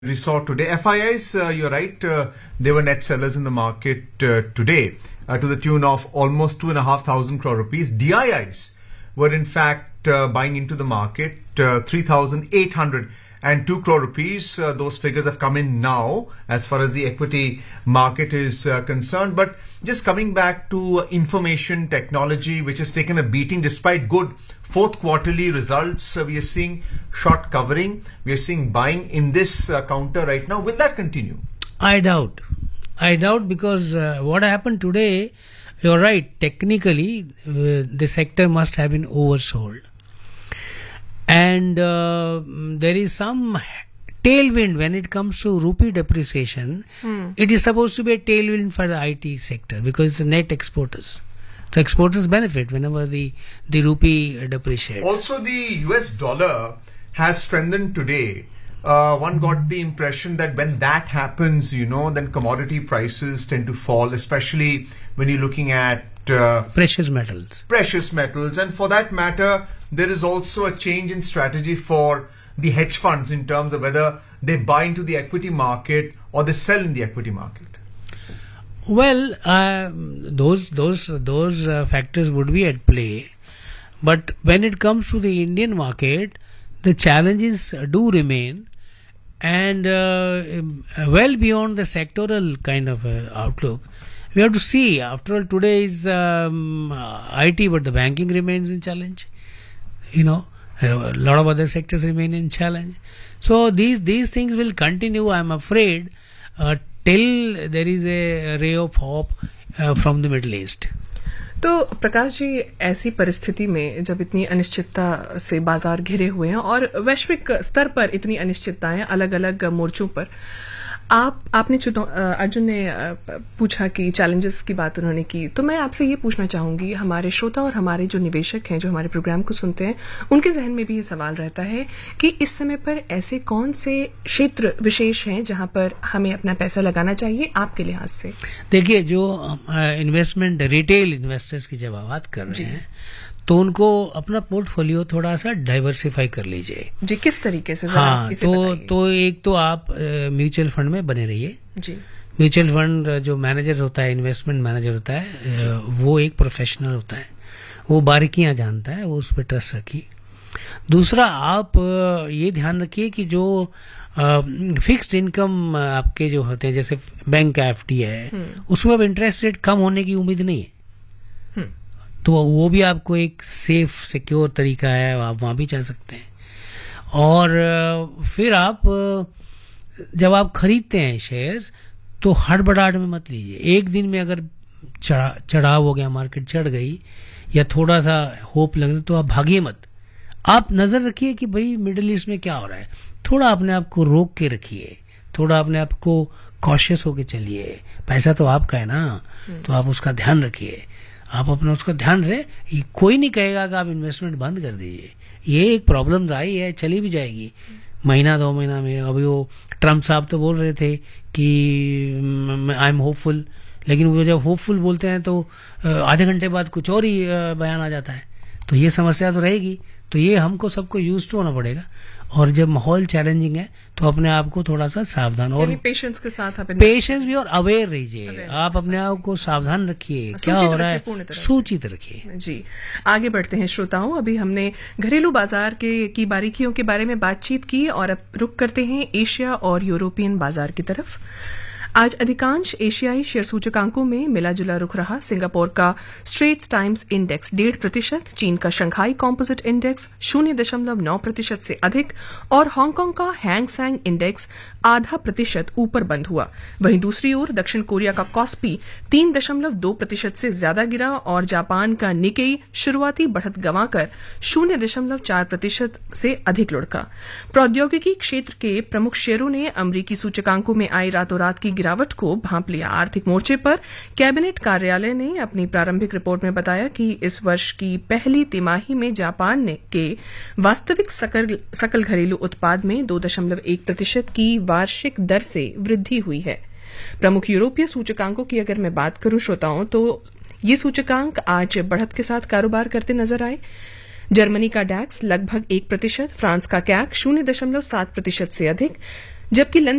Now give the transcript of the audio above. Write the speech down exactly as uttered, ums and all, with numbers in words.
We saw today. F I Is, uh, you're right, uh, they were net sellers in the market uh, today uh, to the tune of almost two and a half thousand crore rupees. D I Is were in fact uh, buying into the market uh, three thousand eight hundred two crore rupees. Uh, those figures have come in now as far as the equity market is uh, concerned. But just coming back to uh, information technology, which has taken a beating despite good fourth quarterly results, uh, we are seeing short covering. We are seeing buying in this uh, counter right now. Will that continue? I doubt. I doubt because uh, what happened today, you're right, technically uh, the sector must have been oversold. And uh, there is some tailwind when it comes to rupee depreciation. Hmm. It is supposed to be a tailwind for the I T sector because it's the net exporters. So exporters benefit whenever the, the rupee depreciates. Also, the U S dollar has strengthened today. Uh, one got the impression that when that happens, you know, then commodity prices tend to fall, especially when you're looking at uh, precious metals. Precious metals. And for that matter, there is also a change in strategy for the hedge funds in terms of whether they buy into the equity market or they sell in the equity market. Well, uh, those those those uh, factors would be at play, but when it comes to the Indian market, the challenges do remain, and uh, well beyond the sectoral kind of uh, outlook. We have to see. After all, today is um, I T, but the banking remains in challenge. You know, a lot of other sectors remain in challenge. So these these things will continue. I'm afraid. Uh, till there is a ray of hope uh, from the Middle East. तो प्रकाश जी, ऐसी परिस्थिति में जब इतनी अनिश्चितता से बाजार घिरे हुए हैं और वैश्विक स्तर पर इतनी अनिश्चितताएं अलग अलग मोर्चों पर, आप आपने अर्जुन ने पूछा कि चैलेंजेस की बात उन्होंने की, तो मैं आपसे ये पूछना चाहूंगी, हमारे श्रोता और हमारे जो निवेशक हैं जो हमारे प्रोग्राम को सुनते हैं, उनके जहन में भी ये सवाल रहता है कि इस समय पर ऐसे कौन से क्षेत्र विशेष हैं जहां पर हमें अपना पैसा लगाना चाहिए आपके लिहाज से? देखिए, जो इन्वेस्टमेंट रिटेल इन्वेस्टर्स की जब बात कर रहे हैं तो उनको अपना पोर्टफोलियो थोड़ा सा डाइवर्सिफाई कर लीजिए. जी, किस तरीके से? हाँ, तो तो एक तो आप म्यूचुअल फंड में बने रहिए. जी, म्यूचुअल फंड जो मैनेजर होता है, इन्वेस्टमेंट मैनेजर होता है, वो एक प्रोफेशनल होता है, वो बारीकियां जानता है, वो उस पर ट्रस्ट रखिए. दूसरा, आप ये ध्यान रखिए कि जो फिक्स्ड इनकम आपके जो होते हैं, जैसे बैंक का एफ डी है, उसमें अब इंटरेस्ट रेट कम होने की उम्मीद नहीं है, तो वो भी आपको एक सेफ सिक्योर तरीका है, आप वहां भी जा सकते हैं. और फिर आप जब आप खरीदते हैं शेयर्स तो हड़बड़ाहट में मत लीजिए. एक दिन में अगर चढ़ा चढ़ाव हो गया, मार्केट चढ़ गई या थोड़ा सा होप लगने, तो आप भागिए मत. आप नजर रखिए कि भाई मिडिल ईस्ट में क्या हो रहा है, थोड़ा अपने आप को रोक के रखिए, थोड़ा अपने आप को कॉशियस होके चलिए. पैसा तो आपका है ना, तो आप उसका ध्यान रखिए. आप अपना उसका ध्यान से, कोई नहीं कहेगा कि आप इन्वेस्टमेंट बंद कर दीजिए. ये एक प्रॉब्लम आई है, चली भी जाएगी महीना दो महीना में. अभी वो ट्रम्प साहब तो बोल रहे थे कि आई एम होपफुल, लेकिन वो जब होपफुल बोलते हैं तो आधे घंटे बाद कुछ और ही बयान आ जाता है. तो ये समस्या तो रहेगी. तो ये हमको सबको यूज टू होना पड़ेगा. और जब माहौल चैलेंजिंग है तो अपने आप को थोड़ा सा सावधान और पेशेंस के साथ आप पेशेंस भी और अवेयर रहिए. आप अपने आप को सावधान रखिए, क्या हो रहा है सूचित रखिए. जी, आगे बढ़ते हैं श्रोताओं. अभी हमने घरेलू बाजार के की बारीकियों के बारे में बातचीत की और अब रुक करते हैं एशिया और यूरोपियन बाजार की तरफ. आज अधिकांश एशियाई शेयर सूचकांकों में मिला जुला रुख रहा. सिंगापुर का स्ट्रेट्स टाइम्स इंडेक्स डेढ़ प्रतिशत, चीन का शंघाई कॉम्पोजिट इंडेक्स शून्य दशमलव नौ प्रतिशत से अधिक और हांगकांग का हैंग सेंग इंडेक्स आधा प्रतिशत ऊपर बंद हुआ. वहीं दूसरी ओर दक्षिण कोरिया का कॉस्पी तीन दशमलव दो प्रतिशत से ज्यादा गिरा और जापान का निकेई शुरुआती बढ़त गंवाकर शून्य दशमलव चार प्रतिशत से अधिक लुढ़का. प्रौद्योगिकी क्षेत्र के प्रमुख शेयरों ने अमरीकी सूचकांकों में आई रातों रात की गिरावट को भांप लिया. आर्थिक मोर्चे पर कैबिनेट कार्यालय ने अपनी प्रारंभिक रिपोर्ट में बताया कि इस वर्ष की पहली तिमाही में जापान ने के वास्तविक सकल, सकल घरेलू उत्पाद में दो दशमलव एक प्रतिशत की वार्षिक दर से वृद्धि हुई है. प्रमुख यूरोपीय सूचकांकों की अगर मैं बात करूं श्रोताओं, तो ये सूचकांक आज बढ़त के साथ कारोबार करते नजर आए. जर्मनी का डैक्स लगभग एक प्रतिशत, फ्रांस का कैक शून्य दशमलव सात प्रतिशत से अधिक, जबकि